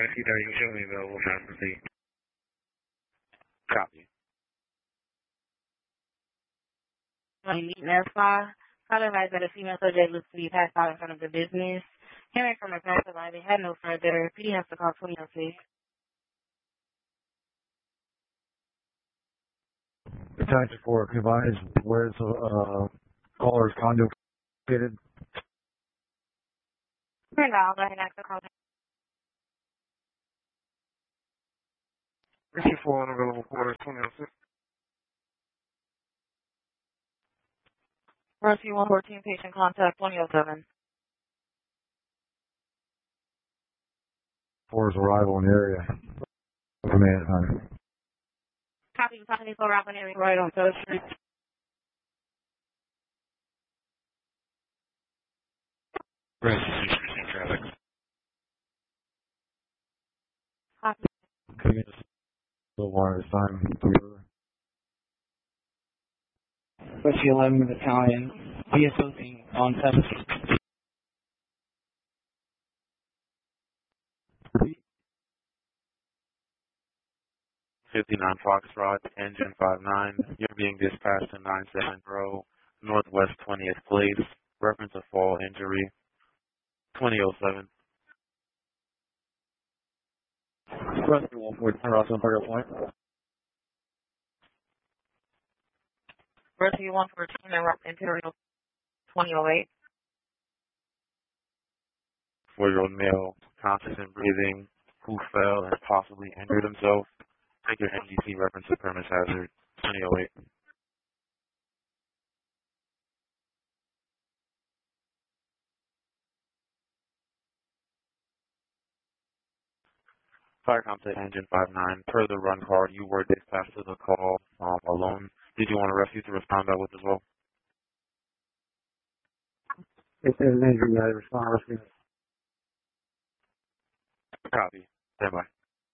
Rescue 30, you can show me available, fast and see. Copy. Nespa, call advised that a female subject looks to be passed out in front of the business. Hearing from a passerby, they had no further. PD has to call 2006. Detective 4, advise where's caller's condo located? And I'll go ahead and ask the call. Rescue 4, unavailable quarters, 2006. Rescue 114, patient contact 2007. 4's arrival in the area. Command time. Copy, Company 4 Robin area right on 3rd Street. Rescue 6, traffic. Copy. Command so one at a time. Rescue 11 Battalion, PSOC on 7th Street. 59 Foxtrot, engine 59. You're being dispatched to 970 Northwest 20th Place. Reference of fall injury, 2007. Rescue 114, Rossman Target Point. Rescue 114 and Imperial 2008. 4-year-old male, conscious and breathing, who fell and possibly injured himself. Take your NGC reference of premise hazard, 2008. Fire contact engine 59. Per the run card, you were dispatched to the call alone. Did you want a rescue to respond out with as well? If there's an injury, I respond rescue. Copy. Stand by.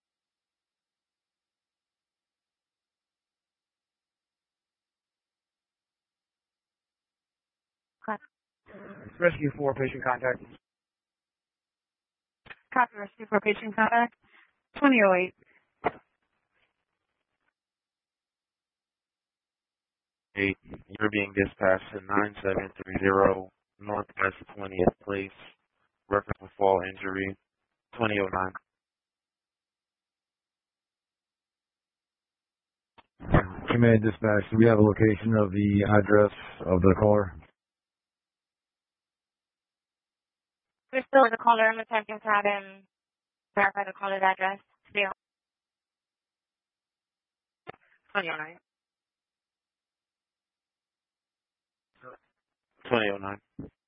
Rescue 4 patient contact. Copy, Rescue 4 patient contact 2008. You're being dispatched to 9730 Northwest 20th Place. Reference of fall injury, 2009. Command dispatch, do we have a location of the address of the caller? We're still with the caller. I'm attempting to have him verify the caller's address. Still. 2009. 2009.